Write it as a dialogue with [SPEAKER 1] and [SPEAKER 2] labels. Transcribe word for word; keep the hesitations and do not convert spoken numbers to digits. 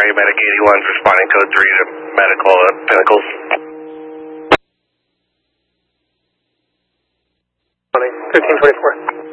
[SPEAKER 1] Medic eighty-one is responding code three to medical uh, Pinnacles.
[SPEAKER 2] fifteen twenty-four.